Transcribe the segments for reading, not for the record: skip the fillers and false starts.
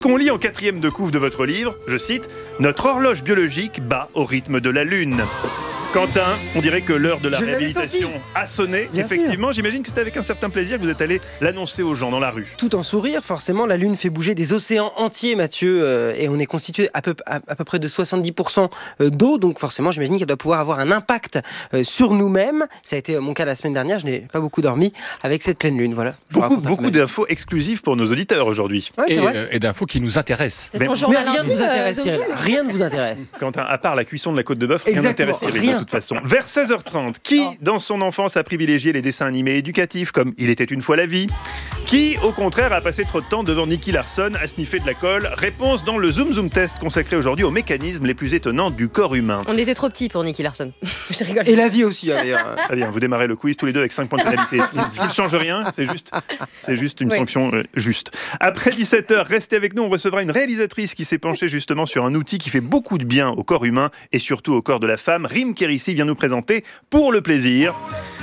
Qu'on lit en 4e de couve de votre livre, je cite, « Notre horloge biologique bat au rythme de la Lune ». Quentin, on dirait que l'heure de la réhabilitation a sonné. Bien effectivement, sûr. J'imagine que c'est avec un certain plaisir que vous êtes allé l'annoncer aux gens dans la rue. Tout en sourire, forcément, la Lune fait bouger des océans entiers, Mathieu, et on est constitué à peu près de 70% d'eau, donc forcément, j'imagine qu'elle doit pouvoir avoir un impact sur nous-mêmes. Ça a été mon cas la semaine dernière, je n'ai pas beaucoup dormi avec cette pleine Lune. Voilà. Beaucoup d'infos exclusives pour nos auditeurs aujourd'hui. Ouais, et d'infos qui nous intéressent. Mais rien ne vous intéresse, Cyril. Rien ne vous intéresse. Quentin, à part la cuisson de la côte de bœuf, rien n'intéresse Cyril. De toute façon. Vers 16h30, qui, dans son enfance, a privilégié les dessins animés éducatifs comme Il était une fois la vie? Qui, au contraire, a passé trop de temps devant Nicky Larson à sniffer de la colle? Réponse dans le Zoom Zoom Test consacré aujourd'hui aux mécanismes les plus étonnants du corps humain. On était trop petits pour Nicky Larson. Je rigole. Et la vie aussi, d'ailleurs. Très bien, vous démarrez le quiz tous les deux avec 5 points de pénalité. Ce qui ne change rien, c'est juste une sanction juste. Après 17h, restez avec nous, on recevra une réalisatrice qui s'est penchée justement sur un outil qui fait beaucoup de bien au corps humain et surtout au corps de la femme. Rim Kérissi vient nous présenter Pour le plaisir,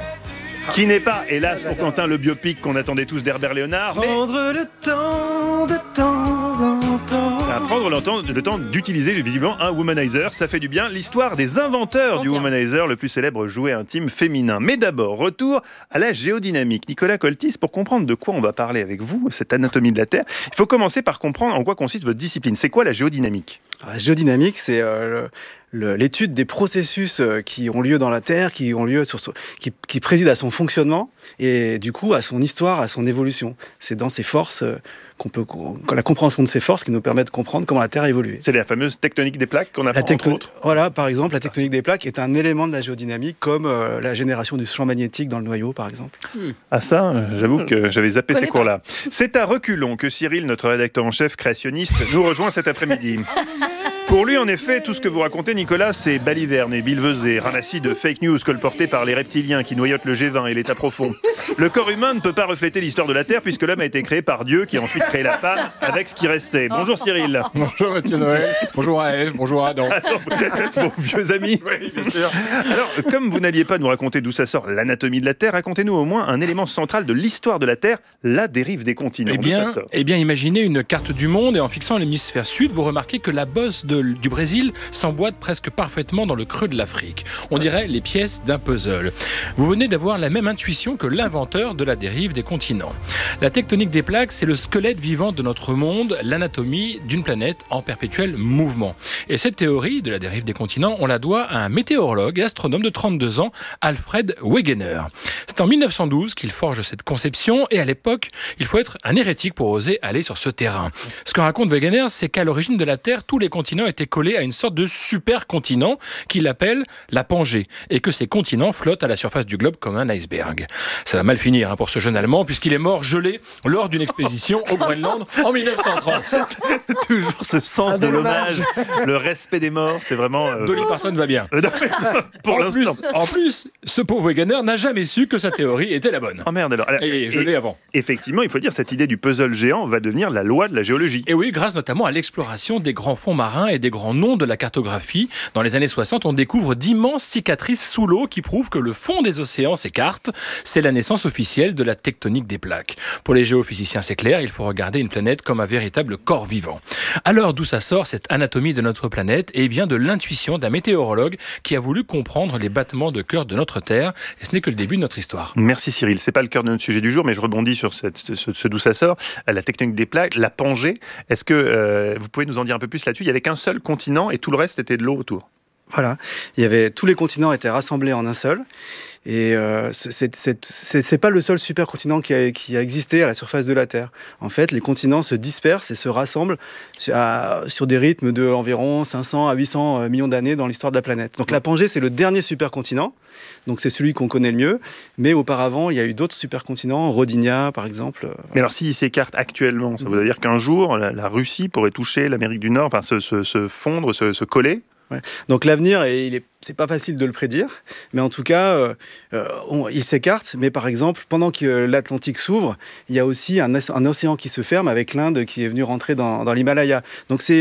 qui n'est pas, hélas pour Quentin, le biopic qu'on attendait tous d'Herbert Léonard, mais prendre le temps de temps en temps. Prendre le temps d'utiliser visiblement un womanizer, ça fait du bien. L'histoire des inventeurs du womanizer, le plus célèbre jouet intime féminin. Mais d'abord, retour à la géodynamique. Nicolas Coltis, pour comprendre de quoi on va parler avec vous, cette anatomie de la Terre, il faut commencer par comprendre en quoi consiste votre discipline. C'est quoi la géodynamique ? La géodynamique, c'est l'étude des processus qui ont lieu dans la Terre, qui président à son fonctionnement et du coup à son histoire, à son évolution. C'est dans ces forces la compréhension de ces forces qui nous permet de comprendre comment la Terre a évolué. C'est la fameuse tectonique des plaques qu'on apprend entre autres. Voilà, par exemple, la tectonique des plaques est un élément de la géodynamique, comme la génération du champ magnétique dans le noyau, par exemple. Ah ça, j'avoue que j'avais zappé ces cours-là. C'est à reculons que Cyril, notre rédacteur en chef créationniste, nous rejoint cet après-midi. Pour lui, en effet, tout ce que vous racontez, Nicolas, c'est balivernes et billevesées, ramassis de fake news colportés par les reptiliens qui noyotent le G20 et l'état profond. Le corps humain ne peut pas refléter l'histoire de la Terre puisque l'homme a été créé par Dieu qui a ensuite créé la femme avec ce qui restait. Bonjour Cyril. Bonjour Mathieu Noël. Bonjour à Ève. Bonjour à Adam. Vos vieux amis. Oui, bien sûr. Alors, comme vous n'alliez pas nous raconter d'où ça sort l'anatomie de la Terre, racontez-nous au moins un élément central de l'histoire de la Terre, la dérive des continents. Eh bien, imaginez une carte du monde et en fixant l'hémisphère sud, vous remarquez que la bosse du Brésil s'emboîte presque parfaitement dans le creux de l'Afrique. On dirait les pièces d'un puzzle. Vous venez d'avoir la même intuition que l'inventeur de la dérive des continents. La tectonique des plaques, c'est le squelette vivant de notre monde, l'anatomie d'une planète en perpétuel mouvement. Et cette théorie de la dérive des continents, on la doit à un météorologue et astronome de 32 ans, Alfred Wegener. C'est en 1912 qu'il forge cette conception et à l'époque, il faut être un hérétique pour oser aller sur ce terrain. Ce que raconte Wegener, c'est qu'à l'origine de la Terre, tous les continents étaient collés à une sorte de supercontinent qu'il appelle la Pangée et que ces continents flottent à la surface du globe comme un iceberg. Ça va mal finir pour ce jeune Allemand puisqu'il est mort gelé lors d'une expédition au Groenland en 1930. Toujours ce sens de l'hommage, le respect des morts, c'est vraiment... Dolly Parton va bien. Pour l'instant. En plus, ce pauvre Wegener n'a jamais su que sa théorie était la bonne. Oh merde alors. Il est gelé avant. Effectivement, il faut dire cette idée du puzzle géant va devenir la loi de la géologie. Et oui, grâce notamment à l'exploration des grands fonds marins et des grands noms de la cartographie. Dans les années 60, on découvre d'immenses cicatrices sous l'eau qui prouvent que le fond des océans s'écarte. C'est la naissance officielle de la tectonique des plaques. Pour les géophysiciens, c'est clair, il faut regarder une planète comme un véritable corps vivant. Alors, d'où ça sort cette anatomie de notre planète? Eh bien, de l'intuition d'un météorologue qui a voulu comprendre les battements de cœur de notre Terre. Et ce n'est que le début de notre histoire. Merci Cyril. C'est pas le cœur de notre sujet du jour, mais je rebondis sur ce d'où ça sort. La tectonique des plaques, la Pangée. Est-ce que vous pouvez nous en dire un peu plus là-dessus? Il y avait qu'un seul continent et tout le reste était de l'eau autour. Voilà. Tous les continents étaient rassemblés en un seul. Et c'est pas le seul supercontinent qui a existé à la surface de la Terre. En fait, les continents se dispersent et se rassemblent sur des rythmes de environ 500 à 800 millions d'années dans l'histoire de la planète. Donc la Pangée, c'est le dernier supercontinent. Donc c'est celui qu'on connaît le mieux. Mais auparavant, il y a eu d'autres supercontinents, Rodinia par exemple. Mais alors s'il s'écarte actuellement, ça veut dire qu'un jour, la Russie pourrait toucher l'Amérique du Nord, enfin se fondre, se coller? Ouais. Donc l'avenir, c'est pas facile de le prédire, mais en tout cas, il s'écarte. Mais par exemple, pendant que l'Atlantique s'ouvre, il y a aussi un océan qui se ferme avec l'Inde qui est venue rentrer dans l'Himalaya. Donc c'est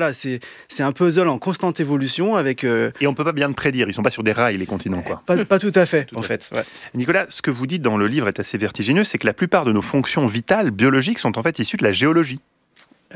un puzzle en constante évolution avec. Et on peut pas bien le prédire. Ils sont pas sur des rails les continents, quoi. Pas tout à fait, en fait. Ouais. Nicolas, ce que vous dites dans le livre est assez vertigineux, c'est que la plupart de nos fonctions vitales biologiques sont en fait issues de la géologie.